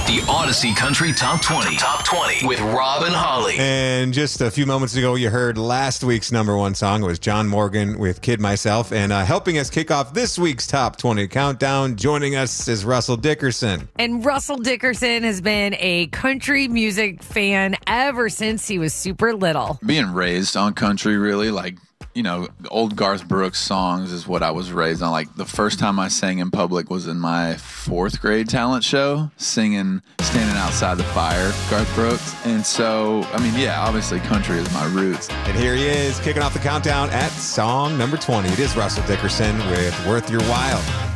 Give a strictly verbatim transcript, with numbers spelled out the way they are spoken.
The Odyssey Country Top twenty. Top twenty with Rob and Holly. And just a few moments ago, you heard last week's number one song. It was John Morgan with Kid Myself. And uh, helping us kick off this week's Top twenty Countdown, joining us is Russell Dickerson. And Russell Dickerson has been a country music fan ever since he was super little. Being raised on country, really, like, you know, old Garth Brooks songs is what I was raised on. Like, the first time I sang in public was in my fourth grade talent show, singing Standing Outside the Fire, Garth Brooks. And so, I mean, yeah, obviously country is my roots. And here he is, kicking off the countdown at song number twenty. It is Russell Dickerson with Worth Your While.